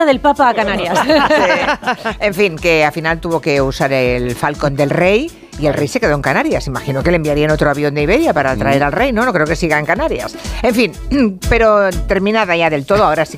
del Papa a Canarias. Sí. En fin, que al final tuvo que usar el Falcon del rey y el rey se quedó en Canarias. Imagino que le enviarían otro avión de Iberia para traer al rey, ¿no? No creo que siga en Canarias. En fin, pero terminada ya del todo, ahora sí